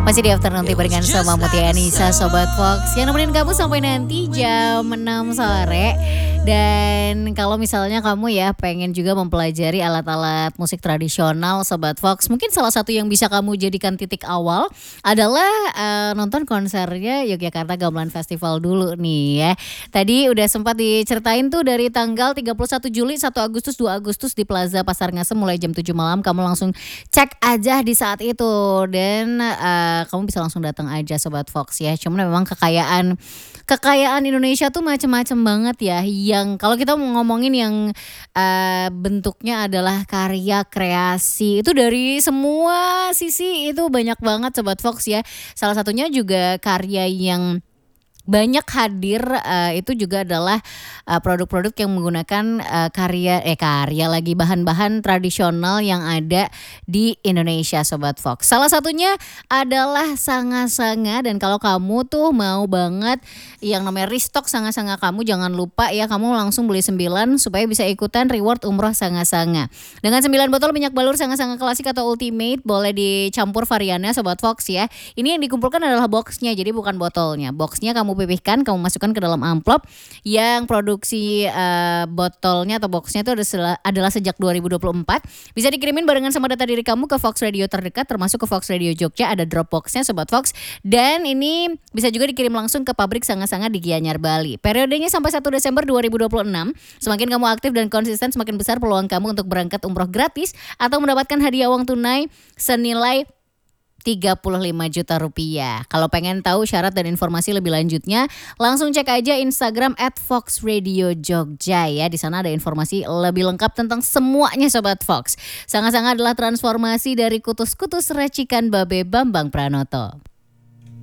Masih di Afternoon Tea barengan sama Mutia Anissa, Sobat Fox, yang nemenin kamu sampai nanti jam 6 sore. Dan kalau misalnya kamu ya pengen juga mempelajari alat-alat musik tradisional, Sobat Fox, mungkin salah satu yang bisa kamu jadikan titik awal adalah nonton konsernya Yogyakarta Gamelan Festival dulu nih ya. Tadi udah sempat diceritain tuh dari tanggal 31 Juli, 1 Agustus, 2 Agustus di Plaza Pasar Ngasem mulai jam 7 malam. Kamu langsung cek aja di saat itu dan kamu bisa langsung datang aja Sobat Fox ya. Cuman memang kekayaan Indonesia tuh macem-macem banget ya. Yang kalau kita mau ngomongin yang bentuknya adalah karya kreasi itu dari semua sisi itu banyak banget Sobat Fox ya. Salah satunya juga karya yang banyak hadir itu juga adalah produk-produk yang menggunakan karya lagi bahan-bahan tradisional yang ada di Indonesia Sobat Fox. Salah satunya adalah sanga-sanga, dan kalau kamu tuh mau banget yang namanya restock sanga-sanga kamu, jangan lupa ya kamu langsung beli 9 supaya bisa ikutan reward umroh sanga-sanga. Dengan 9 botol minyak balur sanga-sanga klasik atau ultimate, boleh dicampur variannya Sobat Fox ya. Ini yang dikumpulkan adalah boxnya, jadi bukan botolnya. Boxnya kamu pipihkan, kamu masukkan ke dalam amplop yang produksi botolnya atau boxnya itu adalah sejak 2024. Bisa dikirimin barengan sama data diri kamu ke Fox Radio terdekat, termasuk ke Fox Radio Jogja, ada drop boxnya Sobat Fox. Dan ini bisa juga dikirim langsung ke pabrik sanga-sanga di Gianyar, Bali. Periodenya sampai 1 Desember 2026. Semakin kamu aktif dan konsisten, semakin besar peluang kamu untuk berangkat umroh gratis atau mendapatkan hadiah uang tunai senilai 35 juta rupiah. Kalau pengen tahu syarat dan informasi lebih lanjutnya, langsung cek aja Instagram @foxradiojogja ya. Di sana ada informasi lebih lengkap tentang semuanya Sobat Fox. Sanga-sanga adalah transformasi dari kutus-kutus racikan Babe Bambang Pranoto.